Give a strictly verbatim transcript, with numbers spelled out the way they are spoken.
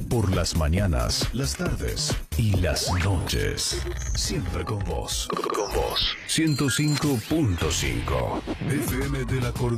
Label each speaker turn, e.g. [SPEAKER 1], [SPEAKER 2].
[SPEAKER 1] Por las mañanas, las tardes y las noches. Siempre con vos. Con vos. ciento cinco punto cinco. F M de la Cordillera.